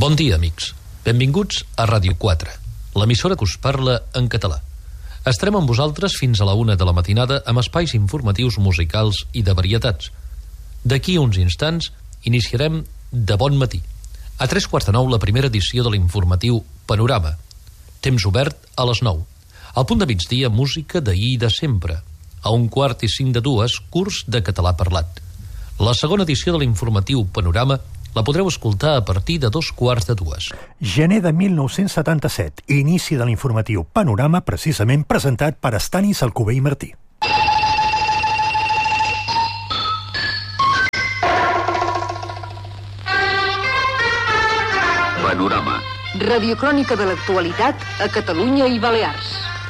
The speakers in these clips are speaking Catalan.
Bon dia, amics. Benvinguts a Ràdio 4, l'emissora que us parla en català. Estarem amb vosaltres fins a la 1 de la matinada amb espais informatius musicals i de varietats. D'aquí uns instants iniciarem De bon matí. A 3:45 la primera edició de l'informatiu Panorama. Temps obert a les 9. Al punt de migdia, música d'ahir i de sempre. A 1:45 curs de català parlat. La segona edició de l'informatiu Panorama la podreu escoltar a partir de 2:15. Gener de 1977, inici de l'informatiu Panorama, precisament presentat per Estanis Alcover i Martí. Panorama. Radiocrònica de l'actualitat a Catalunya i Balears.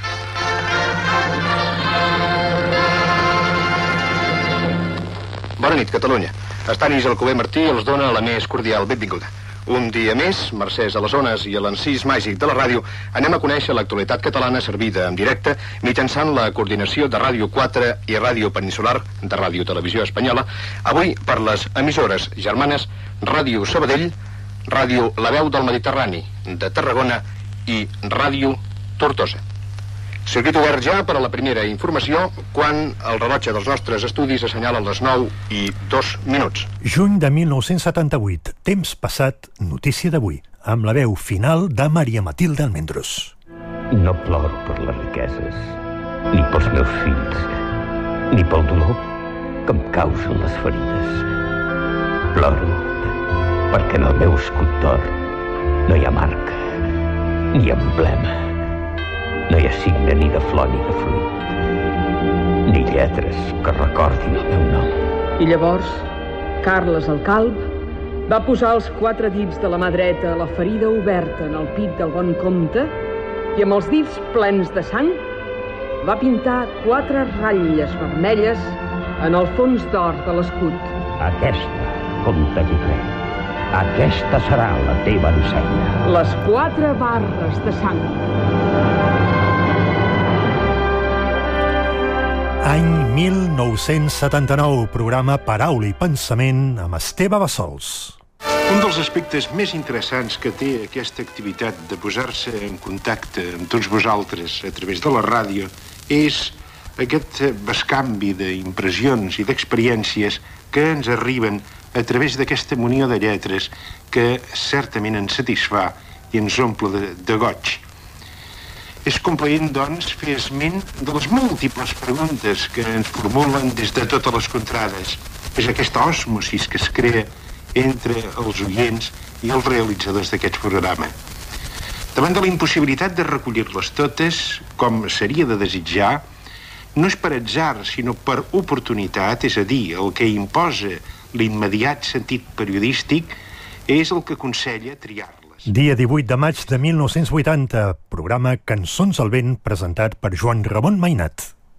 Bona nit, Catalunya. Estanis Alcover Martí els dona la més cordial benvinguda. Un dia més, mercès a les ones i a l'encís màgic de la ràdio, anem a conèixer l'actualitat catalana servida en directe mitjançant la coordinació de Ràdio 4 i Ràdio Peninsular de Ràdio Televisió Espanyola, avui per les emissores germanes Ràdio Sabadell, Ràdio La Veu del Mediterrani de Tarragona i Ràdio Tortosa. Circuit obert ja per a la primera informació quan el rellotge dels nostres estudis assenyala les 9:02. Juny de 1978, temps passat, notícia d'avui, amb la veu final de Maria Matilde Almendros. No ploro per les riqueses, ni pels meus fills, ni pel dolor que em causen les ferides. Ploro perquè en el meu escut d'or no hi ha marca, ni emblema. No hi ha signe ni de flor ni de fruit, ni lletres que recordin el meu nom. I llavors, Carles el Calb va posar els 4 dits de la mà dreta a la ferida oberta en el pit del bon comte i amb els dits plens de sang va pintar 4 ratlles vermelles en el fons d'or de l'escut. Aquesta, comte llibrer, aquesta serà la teva ensenya. Les 4 barres de sang. Any 1979, programa Paraula i Pensament amb Esteve Bassols. Un dels aspectes més interessants que té aquesta activitat de posar-se en contacte amb tots vosaltres a través de la ràdio és aquest bescanvi d'impressions i d'experiències que ens arriben a través d'aquesta munió de lletres que certament ens satisfà i ens omple de goig. És complaent, doncs, fer esment de les múltiples preguntes que ens formulen des de totes les contrades. És aquesta osmosis que es crea entre els oients i els realitzadors d'aquest programa. Davant de la impossibilitat de recollir-les totes, com seria de desitjar, no és per atzar, sinó per oportunitat, és a dir, el que imposa l'immediat sentit periodístic és el que aconsella triar-les. Dia 18 de maig de 1980, programa Cançons al vent, presentat per Joan Ramon Mainat.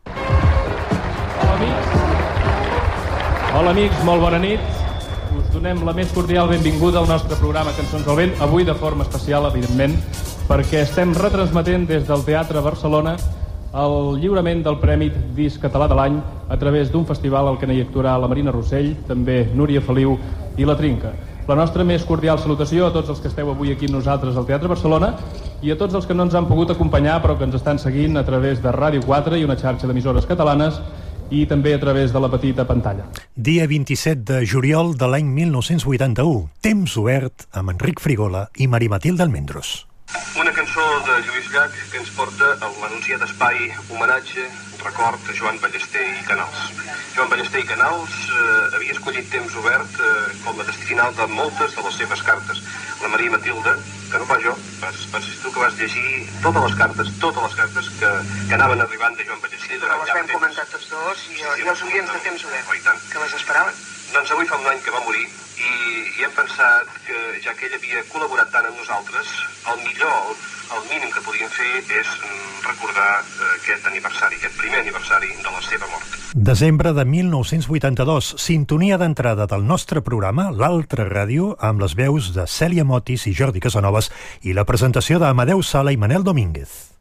Hola amics, molt bona nit. Us donem la més cordial benvinguda al nostre programa Cançons al vent, avui de forma especial, evidentment, perquè estem retransmetent des del Teatre Barcelona el lliurament del Premi Disc Català de l'Any a través d'un festival al que hi actuarà la Marina Rossell, també Núria Feliu i la Trinca. La nostra més cordial salutació a tots els que esteu avui aquí amb nosaltres al Teatre Barcelona i a tots els que no ens han pogut acompanyar però que ens estan seguint a través de Ràdio 4 i una xarxa d'emissores catalanes i també a través de la petita pantalla. Dia 27 de juliol de l'any 1981, temps obert amb Enric Frigola i Maria Matilde Almendros. Una cançó de Lluís Llach que ens porta a l'anunciat espai homenatge, record a Joan Ballester i Canals. Joan Ballester i Canals havia escollit temps obert com a destí final de moltes de les seves cartes. La Maria Matilde, que no pas jo, vas ser tu que vas llegir totes les cartes que anaven arribant de Joan Ballester. Però les vam comentar tots dos i els oients de temps obert, que les esperaven. Doncs avui fa un any que va morir i hem pensat que, ja que ell havia col·laborat tant amb nosaltres, el millor, el mínim que podíem fer és recordar aquest aniversari, aquest primer aniversari de la seva mort. Desembre de 1982, sintonia d'entrada del nostre programa, l'Altra Ràdio, amb les veus de Cèlia Motis i Jordi Casanovas i la presentació d'Amadeu Sala i Manel Domínguez.